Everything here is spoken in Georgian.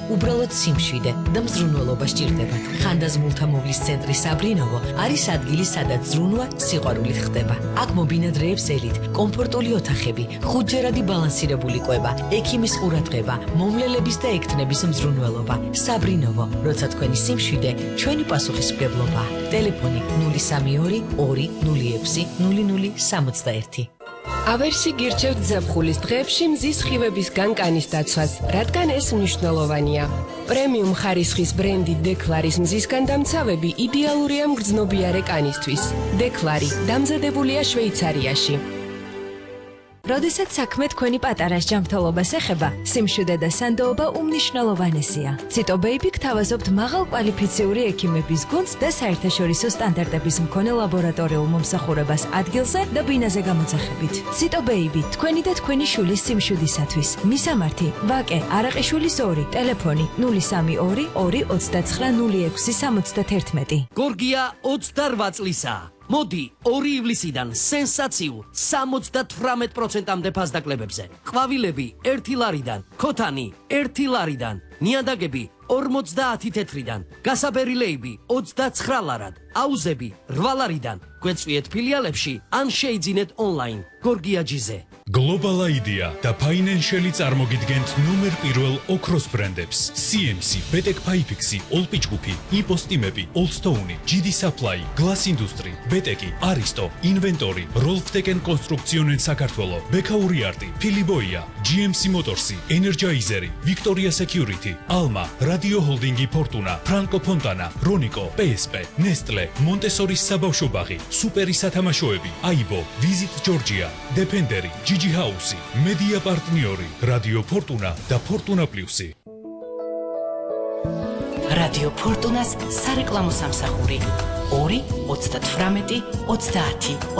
უბრალოდ სიმშვიდე და მზრუნველობა სჭირდებათ. ხანდაზმულთა მოვლის ცენტრი საბრინოვო არის ადგილი, სადაც ზრუნვა სიყვარულით ხდება. აქ მობინადრეებს ელით, კომფორტული ოთახები, ხუთჯერადი ბალანსირებული კვება, ექიმის ყურადღება, მომლელების და ექთნების მზრუნველობა. საბრინოვო, როცა თქვენი სიმშვიდე, ჩვენი პასუხისმგებლობა. ტელეფონი 032 206 0061. ავერსი გირჩევთ ზაფხულის დღეებში მზის სხივებისგან კანის დაცვას, რადგან ეს მნიშვნელოვანია. პრემიუმ ხარისხის ბრენდი დეკლარის მზის განდამცავები იდეალურია მგრძნობიარე კანისთვის. დეკლარი დამზადებულია შვეიცარიაში. როდესაც საქმე თქვენი პატარას ჯანმრთელობას ეხება, სიმშვიდე და სანდოობა უმნიშვნელოვანესია. ციტო ბეიბი გთავაზობთ მაღალკვალიფიციური ექიმების გუნდს და საერთაშორისო სტანდარტების მქონე ლაბორატორიულ მომსახურებას ადგილზე და ბინაზე გამოძახებით. ციტო ბეიბი, თქვენი და თქვენი შვილის სიმშვიდისათვის. მისამართი: ვაკე არაყიშვილის 2, ტელეფონი 032 229 0671. გორგია 28 წლისაა. მოდი 2 ივლისიდან სენსაციულ 78%-მდე ფასდაკლებებზე. ყვავილები 1 ლარიდან, ქოთანი 1 ლარიდან, ნიადაგები 50 თეთრიდან, გასაბერილეები 29 ლარად, აუზები 8 ლარიდან. გვეწვიეთ ფილიალებში ან შეიძინეთ ონლაინ. გორგია ჯიზე. Global Idea და Financial-ი წარმოგიდგენთ ნომერ 1 ოქროს ბრენდებს: CMC, Betek Pipexi, Olpichkupi, Ipostimები, Allstone, GD Supply, Glass Industry, Beteki, Aristo, Inventory, Rolfteken Constructionen საქართველო, Bekauri Arti, Philiboia, GMC Motorsi, Energizeri, Victoria Security, Alma, Radio Holdingi Fortuna, Franco Fontana, Ronico, PSP, Nestle, Montessori საბავშვო ბაღი, სუპერი სათამაშოები, Aibo, Visit Georgia, Defenderi, Gigi House, Media პარტნიორი, Radio Fortuna და Fortuna Plus-ი. Radio Fortunas სარეკლამო სამსახური 2 38 30